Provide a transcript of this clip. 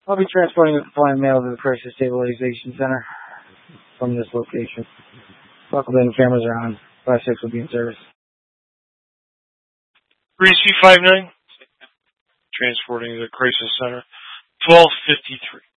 I'll be transporting the confined male to the Crisis Stabilization Center from this location. Buckle in, cameras are on. 5-6 will be in service. 3C59, transporting to the Crisis Center, 1253.